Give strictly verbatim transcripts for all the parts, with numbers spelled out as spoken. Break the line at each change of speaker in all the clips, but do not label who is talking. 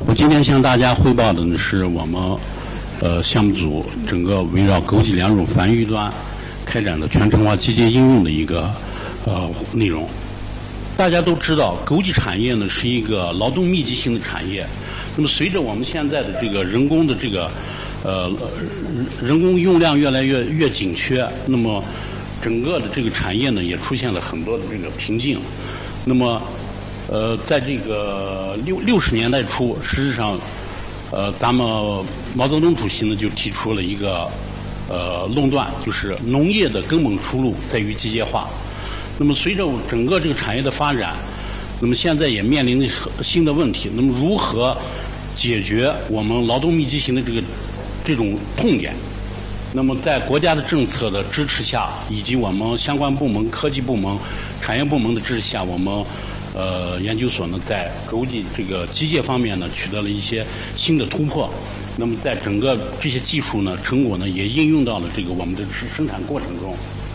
我今天向大家汇报的呢是我们呃项目组整个围绕枸杞两种繁育端开展的全程化机械应用的一个呃内容。大家都知道，枸杞产业呢是一个劳动密集型的产业。那么随着我们现在的这个人工的这个呃人工用量越来越越紧缺，那么整个的这个产业呢也出现了很多的这个瓶颈。那么呃，在这个六六十年代初，实际上，呃，咱们毛泽东主席呢就提出了一个呃论断，就是农业的根本出路在于机械化。那么随着整个这个产业的发展，那么现在也面临着新的问题。那么如何解决我们劳动密集型的这个这种痛点？那么在国家的政策的支持下，以及我们相关部门、科技部门、产业部门的支持下，我们呃，研究所呢，在枸杞这个机械方面呢，取得了一些新的突破。那么，在整个这些技术呢，成果呢，也应用到了这个我们的生产过程中。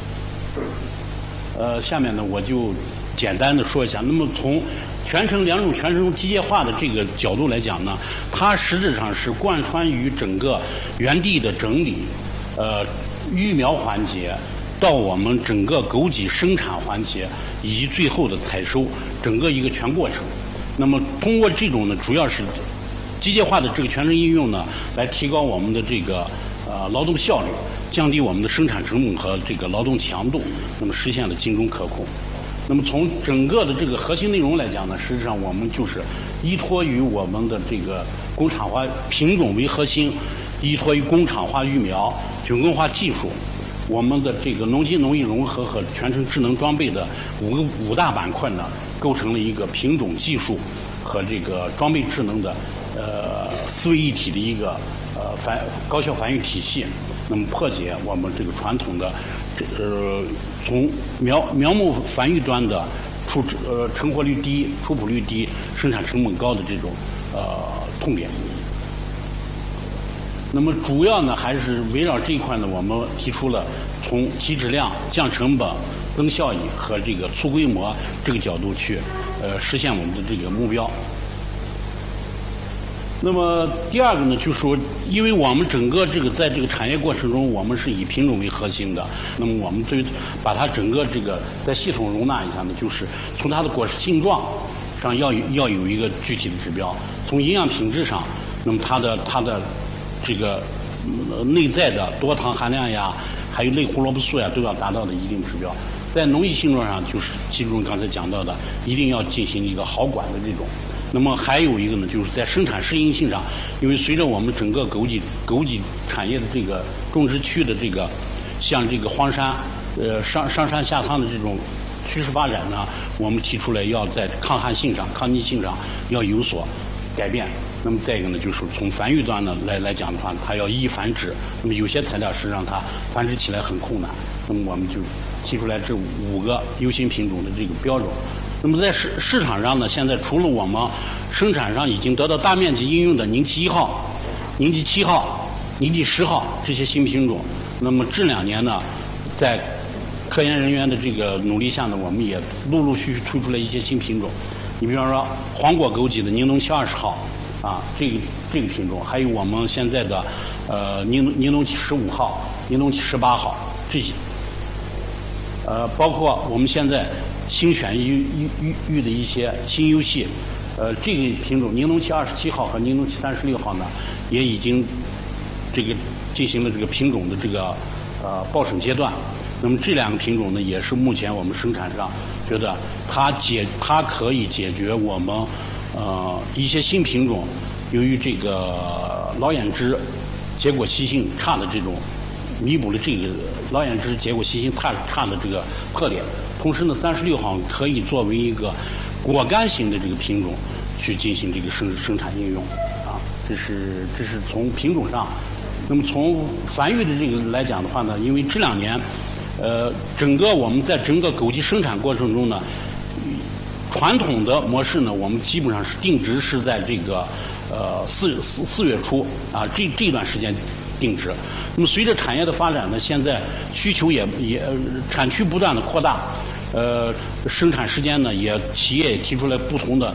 呃，下面呢，我就简单的说一下。那么，从全程两种全程机械化的这个角度来讲呢，它实质上是贯穿于整个园地的整理、呃育苗环节，到我们整个枸杞生产环节，以及最后的采收，整个一个全过程。那么通过这种呢，主要是机械化的这个全程应用呢，来提高我们的这个呃劳动效率，降低我们的生产成本和这个劳动强度，那么实现了精准可控。那么从整个的这个核心内容来讲呢，实际上我们就是依托于我们的这个工厂化品种为核心，依托于工厂化育苗、菌根化技术。我们的这个农机农艺融合和全程智能装备的五个五大板块呢，构成了一个品种技术和这个装备智能的呃思维一体的一个呃繁高效繁育体系。那么破解我们这个传统的这呃从苗苗木繁育端的出呃成活率低、出圃率低、生产成本高的这种呃痛点。那么主要呢还是围绕这一块呢，我们提出了从提质量、降成本、增效益和这个粗规模这个角度去呃实现我们的这个目标。那么第二个呢，就是说，因为我们整个这个在这个产业过程中，我们是以品种为核心的。那么我们对把它整个这个在系统容纳一下呢，就是从它的果实性状上要有要有一个具体的指标，从营养品质上，那么它的它的这个呃内在的多糖含量呀，还有类胡萝卜素呀，都要达到的一定指标。在农艺性状上，就是其中刚才讲到的，一定要进行一个好管的这种。那么还有一个呢，就是在生产适应性上，因为随着我们整个枸杞枸杞产业的这个种植区的这个像这个荒山呃上上山下汤的这种趋势发展呢，我们提出来要在抗旱性上、抗逆性上要有所改变。那么再一个呢，就是从繁育端呢来来讲的话，它要易繁殖。那么有些材料实际上它繁殖起来很困难，那么我们就提出来这五个优先品种的这个标准。那么在市市场上呢，现在除了我们生产上已经得到大面积应用的宁七一号、宁七七号、宁七十号这些新品种，那么这两年呢，在科研人员的这个努力下呢，我们也陆陆续续推出了一些新品种。你比方说黄果枸杞的宁农七二十号。啊，这个这个品种，还有我们现在的呃宁宁农七十五号、宁农七十八号这些，呃，包括我们现在新选育育育育的一些新优系，呃，这个品种宁农七二十七号和宁农七三十六号呢，也已经这个进行了这个品种的这个呃报审阶段。那么这两个品种呢，也是目前我们生产上觉得它解它可以解决我们。呃，一些新品种由于这个老眼汁结果习性差的这种，弥补了这个老眼汁结果习性差差的这个特点。同时呢，三十六号可以作为一个果干型的这个品种去进行这个生生产应用啊。这是这是从品种上。那么从繁育的这个来讲的话呢，因为这两年，呃，整个我们在整个枸杞生产过程中呢。传统的模式呢，我们基本上是定值是在这个呃四四四月初啊，这这段时间定值。那么随着产业的发展呢，现在需求也也产区不断的扩大，呃，生产时间呢也企业也提出来不同的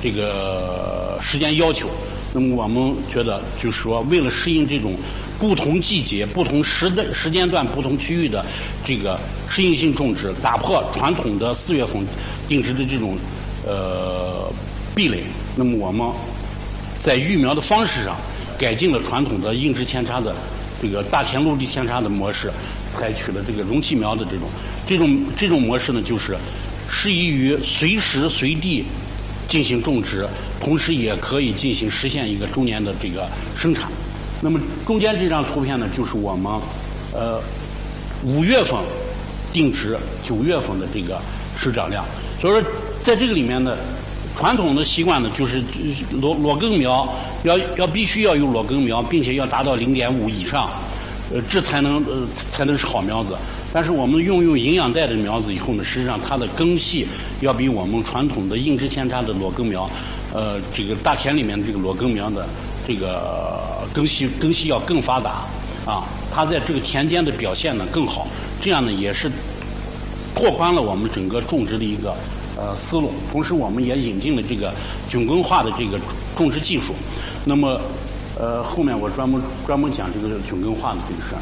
这个时间要求。那么我们觉得，就是说，为了适应这种不同季节、不同时的时间段、不同区域的这个适应性种植，打破传统的四月份定植的这种呃壁垒。那么我们在育苗的方式上改进了传统的硬质扦插的这个大田陆地扦插的模式，采取了这个容器苗的这种这种这种模式呢，就是适宜于随时随地进行种植，同时也可以进行实现一个周年的这个生产。那么中间这张图片呢，就是我们呃五月份定植九月份的这个生长量。所以说，在这个里面呢，传统的习惯呢，就是裸裸根苗要要必须要有裸根苗，并且要达到零点五以上，呃，这才能呃才能是好苗子。但是我们用用营养带的苗子以后呢，实际上它的根系要比我们传统的硬质扦插的裸根苗，呃，这个大田里面的这个裸根苗的这个根系根系要更发达啊，它在这个田间的表现呢更好，这样呢也是拓宽了我们整个种植的一个呃思路。同时，我们也引进了这个菌根化的这个种植技术。那么，呃，后面我专门专门讲这个菌根化的这个事儿。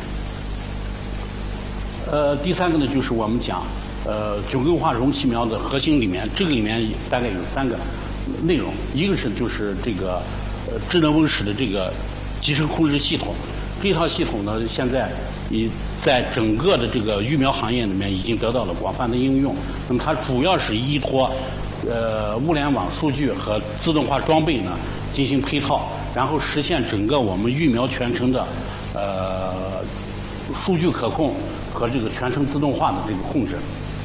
呃，第三个呢，就是我们讲呃菌根化容器苗的核心里面，这个里面大概有三个内容，一个是就是这个呃智能温室的这个集成控制系统，这套系统呢，现在已在整个的这个育苗行业里面已经得到了广泛的应用。那么它主要是依托呃物联网数据和自动化装备呢进行配套，然后实现整个我们育苗全程的呃数据可控和这个全程自动化的这个控制。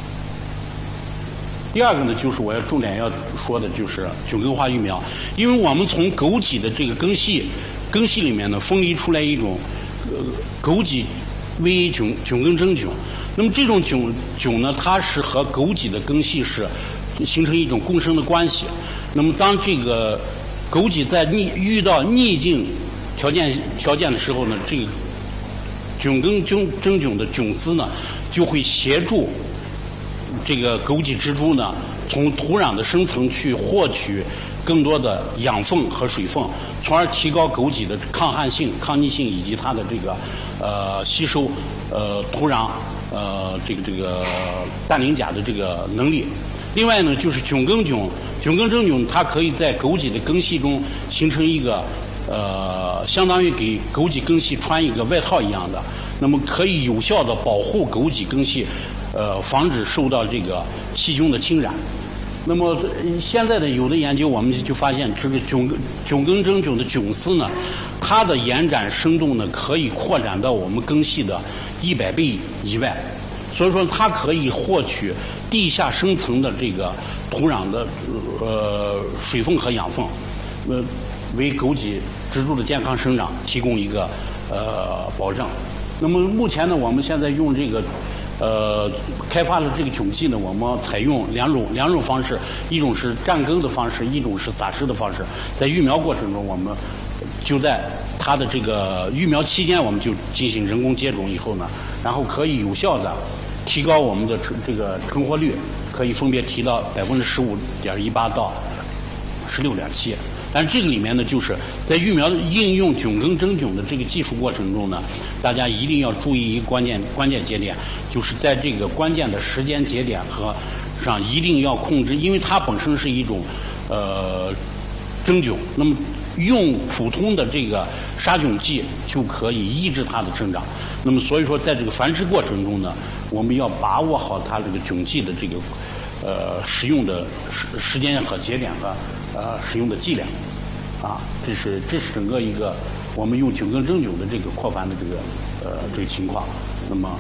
第二个呢，就是我要重点要说的就是菌根化育苗，因为我们从枸杞的这个根系根系里面呢分离出来一种呃枸杞 V A 菌菌根真菌，那么这种菌菌呢，它是和枸杞的根系是形成一种共生的关系。那么当这个枸杞在逆遇到逆境条件条件的时候呢，这个菌根真真菌的菌丝呢，就会协助这个枸杞植株呢，从土壤的深层去获取更多的养分和水分，从而提高枸杞的抗旱性、抗逆性以及它的这个呃吸收呃土壤呃这个这个氮磷钾的这个能力。另外呢，就是菌根菌，菌根真菌它可以在枸杞的根系中形成一个呃相当于给枸杞根系穿一个外套一样的，那么可以有效的保护枸杞根系，呃防止受到这个细菌的侵染。那么现在的有的研究，我们就发现这个菌菌根真菌的菌丝呢，它的延展深度呢可以扩展到我们根系的一百倍以外，所以说它可以获取地下深层的这个土壤的呃水分和养分，呃为枸杞植株的健康生长提供一个呃保障。那么目前呢，我们现在用这个。呃，开发的这个菌剂呢，我们采用两种两种方式，一种是占根的方式，一种是撒施的方式。在育苗过程中，我们就在它的这个育苗期间，我们就进行人工接种以后呢，然后可以有效的提高我们的成这个成活率，可以分别提到百分之十五点一八到十六点七。但这个里面呢，就是在育苗应用菌根真菌的这个技术过程中呢，大家一定要注意一个关键关键节点，就是在这个关键的时间节点和上一定要控制，因为它本身是一种呃真菌，那么用普通的这个杀菌剂就可以抑制它的生长。那么所以说，在这个繁殖过程中呢，我们要把握好它这个菌剂的这个呃使用的时时间和节点和呃使用的剂量。啊，这是这是整个一个我们用菌根真菌的这个扩繁的这个呃这个情况。那么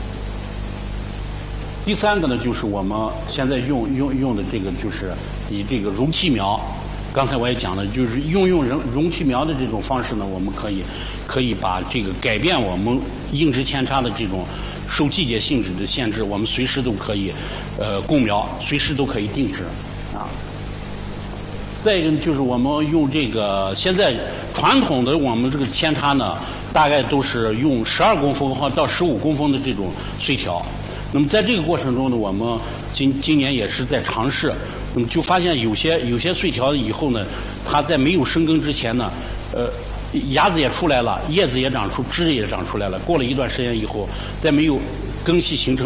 第三个呢，就是我们现在用用用的这个就是以这个容器苗，刚才我也讲了，就是用用容容器苗的这种方式呢，我们可以可以把这个改变我们硬质扦插的这种受季节性质的限制，我们随时都可以呃供苗，随时都可以定植啊。再一个呢，就是我们用这个现在传统的我们这个扦插呢，大概都是用十二公分或到十五公分的这种碎条。那么在这个过程中呢，我们今今年也是在尝试那么就发现有些有些穗条以后呢，它在没有生根之前呢，呃。芽子也出来了，叶子也长出，枝也长出来了。过了一段时间以后，在没有根系形成